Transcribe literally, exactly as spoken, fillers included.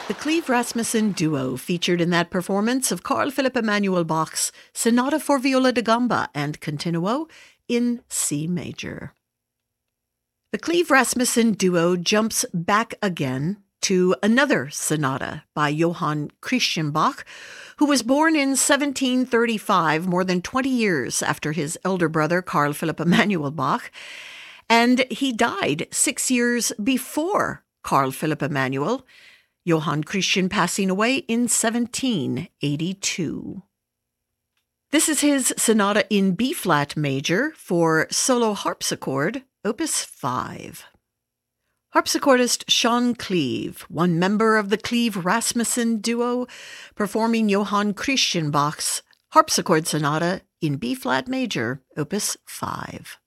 The Cleve Rasmussen Duo featured in that performance of Carl Philipp Emanuel Bach's Sonata for Viola da Gamba and Continuo in C major. The Cleve Rasmussen Duo jumps back again to another sonata by Johann Christian Bach, who was born in seventeen thirty-five, more than twenty years after his elder brother Carl Philipp Emanuel Bach, and he died six years before Carl Philipp Emanuel, Johann Christian passing away in seventeen eighty-two. This is his sonata in B-flat major for solo harpsichord, Opus five. Harpsichordist Sean Cleve, one member of the Cleve Rasmussen Duo, performing Johann Christian Bach's harpsichord sonata in B-flat major, Opus five.